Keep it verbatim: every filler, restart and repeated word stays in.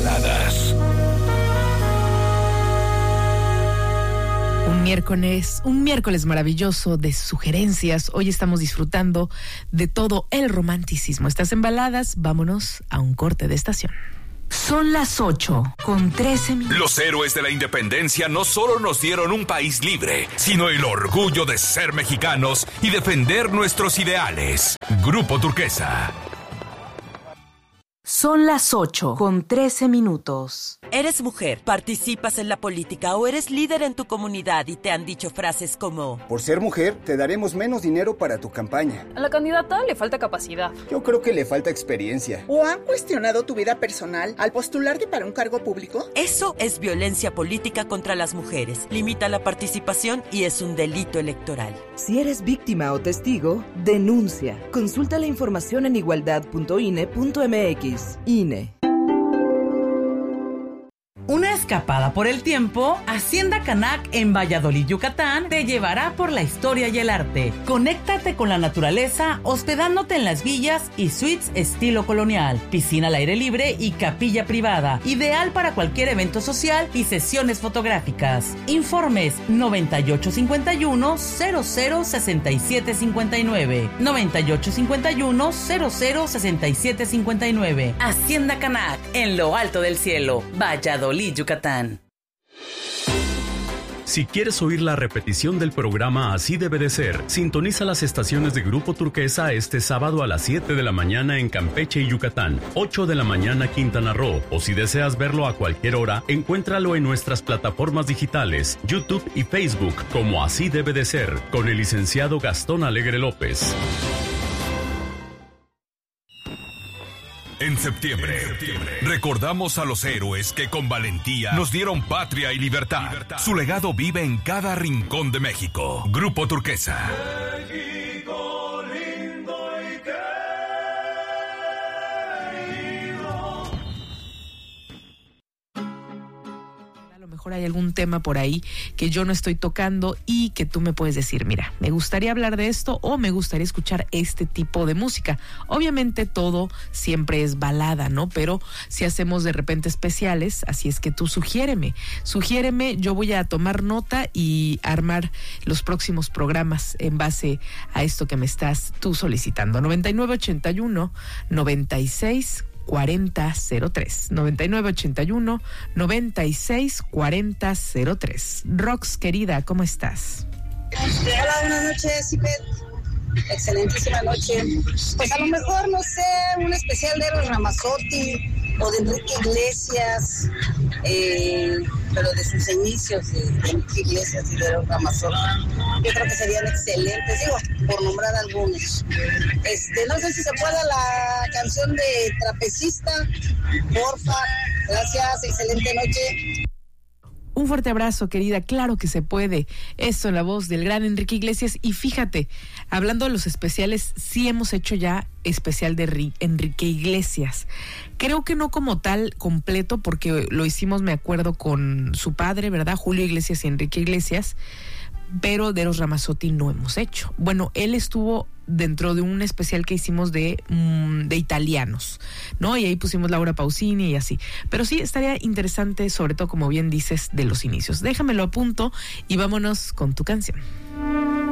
baladas. Un miércoles, un miércoles maravilloso de sugerencias. Hoy estamos disfrutando de todo el romanticismo. Estás en Baladas, vámonos a un corte de estación. Son las ocho con trece minutos. Los héroes de la independencia no solo nos dieron un país libre, sino el orgullo de ser mexicanos y defender nuestros ideales. Grupo Turquesa. Son las ocho con trece minutos. ¿Eres mujer, participas en la política o eres líder en tu comunidad y te han dicho frases como: por ser mujer, te daremos menos dinero para tu campaña? A la candidata le falta capacidad. Yo creo que le falta experiencia. ¿O han cuestionado tu vida personal al postularte para un cargo público? Eso es violencia política contra las mujeres. Limita la participación y es un delito electoral. Si eres víctima o testigo, denuncia. Consulta la información en igualdad punto i n e punto m x. I N E. Una escapada por el tiempo, Hacienda Canac en Valladolid, Yucatán, te llevará por la historia y el arte. Conéctate con la naturaleza hospedándote en las villas y suites estilo colonial, piscina al aire libre y capilla privada, ideal para cualquier evento social y sesiones fotográficas. Informes noventa y ocho cincuenta y uno, cero cero sesenta y siete cincuenta y nueve, noventa y ocho cincuenta y uno, cero cero sesenta y siete cincuenta y nueve. Hacienda Canac, en lo alto del cielo, Valladolid, Yucatán. Si quieres oír la repetición del programa Así Debe de Ser, sintoniza las estaciones de Grupo Turquesa este sábado a las siete de la mañana en Campeche y Yucatán, ocho de la mañana Quintana Roo, o si deseas verlo a cualquier hora, encuéntralo en nuestras plataformas digitales, YouTube y Facebook, como Así Debe de Ser, con el licenciado Gastón Alegre López. En septiembre, en septiembre, recordamos a los héroes que con valentía nos dieron patria y libertad. libertad. Su legado vive en cada rincón de México. Grupo Turquesa. México lindo y querido. A lo mejor hay algún tema por ahí que yo no estoy tocando y que tú me puedes decir, mira, me gustaría hablar de esto o me gustaría escuchar este tipo de música. Obviamente todo siempre es balada, ¿no? Pero si hacemos de repente especiales, así es que tú sugiéreme, sugiéreme, yo voy a tomar nota y armar los próximos programas en base a esto que me estás tú solicitando. noventa y nueve ochenta y uno, noventa y seis cuarenta cero tres, noventa y nueve ochenta y uno, noventa y seis cuarenta cero tres. Rox, querida, ¿cómo estás? Hola, buenas noches, Ipet. Excelentísima noche. Pues a lo mejor, no sé, un especial de Eros Ramazzotti o de Enrique Iglesias, eh, pero de sus inicios de, de Enrique Iglesias y de Eros Ramazzotti. Yo creo que serían excelentes, digo, por nombrar algunos. Este, no sé si se puede la canción de Trapecista, porfa. Gracias, excelente noche. Un fuerte abrazo, querida. Claro que se puede. Esto en la voz del gran Enrique Iglesias. Y fíjate, hablando de los especiales, sí hemos hecho ya especial de Enrique Iglesias. Creo que no como tal completo, porque lo hicimos, me acuerdo, con su padre, ¿verdad? Julio Iglesias y Enrique Iglesias. Pero de Eros Ramazzotti no hemos hecho. Bueno, él estuvo dentro de un especial que hicimos de, mm, de italianos, ¿no? Y ahí pusimos Laura Pausini y así. Pero sí, estaría interesante, sobre todo, como bien dices, de los inicios. Déjamelo a punto y vámonos con tu canción.